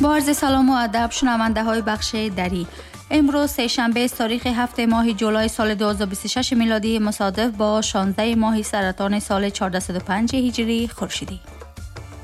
با عرض سلام و ادب شنونده های بخش دری. امروز سه‌شنبه تاریخ 7 ماه جولای سال 2026 میلادی مصادف با 16 ماه سرطان سال 1405 هجری خورشیدی.